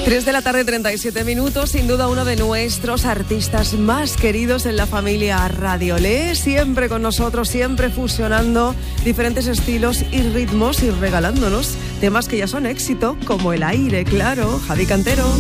3 de la tarde, 37 minutos, sin duda uno de nuestros artistas más queridos en la familia Radiolé, siempre con nosotros, siempre fusionando diferentes estilos y ritmos y regalándonos temas que ya son éxito, como El Aire, claro, Javi Cantero.